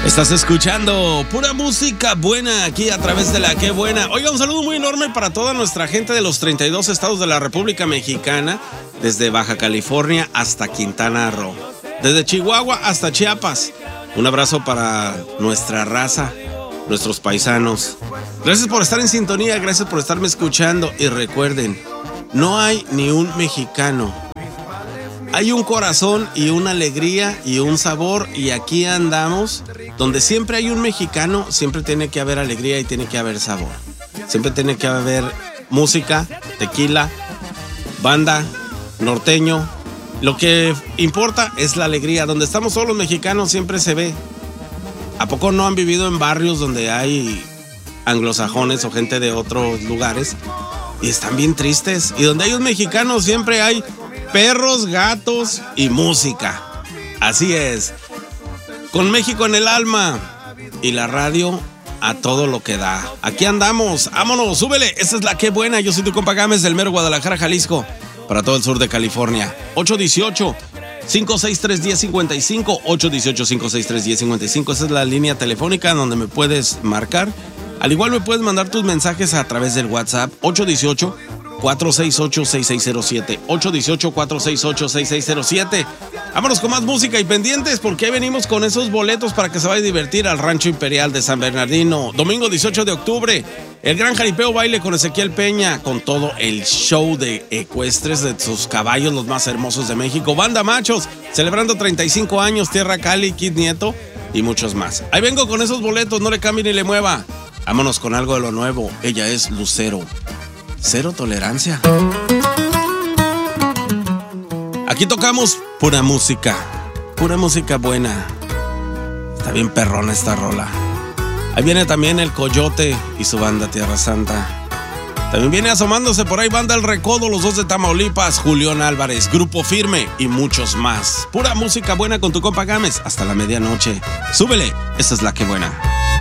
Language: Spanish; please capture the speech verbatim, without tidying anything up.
Estás escuchando pura música buena aquí a través de La Qué Buena. Oiga, un saludo muy enorme para toda nuestra gente de los treinta y dos estados de la República Mexicana, desde Baja California hasta Quintana Roo, desde Chihuahua hasta Chiapas. Un abrazo para nuestra raza, nuestros paisanos. Gracias por estar en sintonía, gracias por estarme escuchando. Y recuerden, no hay ni un mexicano. Hay un corazón y una alegría y un sabor, y aquí andamos. Donde siempre hay un mexicano, siempre tiene que haber alegría y tiene que haber sabor. Siempre tiene que haber música, tequila, banda, norteño. Lo que importa es la alegría. Donde estamos todos los mexicanos siempre se ve. ¿A poco no han vivido en barrios donde hay anglosajones o gente de otros lugares y están bien tristes? Y donde hay un mexicano siempre hay perros, gatos y música. Así es. Con México en el alma y la radio a todo lo que da. Aquí andamos. Vámonos, súbele. Esta es La Qué Buena. Yo soy tu compa Gámez del mero Guadalajara, Jalisco, para todo el sur de California. ocho uno ocho, cinco seis tres, uno cero cinco cinco. ocho uno ocho, cinco seis tres, uno cero cinco cinco. Esa es la línea telefónica donde me puedes marcar. Al igual me puedes mandar tus mensajes a través del WhatsApp. ocho uno ocho, cuatro seis ocho, seis seis cero siete. ocho uno ocho, cuatro seis ocho, seis seis cero siete. Vámonos con más música y pendientes, porque ahí venimos con esos boletos para que se vaya a divertir al Rancho Imperial de San Bernardino. Domingo dieciocho de octubre, el Gran Jaripeo Baile con Ezequiel Peña, con todo el show de ecuestres de sus caballos, los más hermosos de México. Banda Machos, celebrando treinta y cinco años, Tierra Cali, Kid Nieto y muchos más. Ahí vengo con esos boletos, no le cambie ni le mueva. Vámonos con algo de lo nuevo. Ella es Lucero. Cero tolerancia. Aquí tocamos pura música, pura música buena. Está bien perrona esta rola. Ahí viene también el Coyote y su banda Tierra Santa. También viene asomándose por ahí banda El Recodo, los dos de Tamaulipas, Julián Álvarez, Grupo Firme y muchos más. Pura música buena con tu compa Gámez hasta la medianoche. Súbele, esta es La Qué Buena.